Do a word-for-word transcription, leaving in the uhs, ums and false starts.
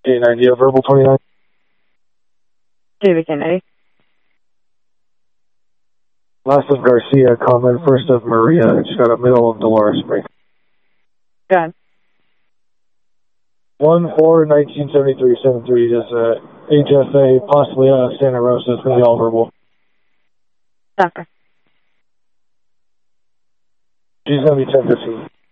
eight ninety, verbal twenty-nine. David Kennedy. Last of Garcia, comment first of Maria. It's got a middle of Dolores Spring. Go ahead. one four nineteen seventy-three seventy-three is uh, H F A, possibly uh, Santa Rosa. It's going to be all verbal. Doctor. She's going to be ten fifteen.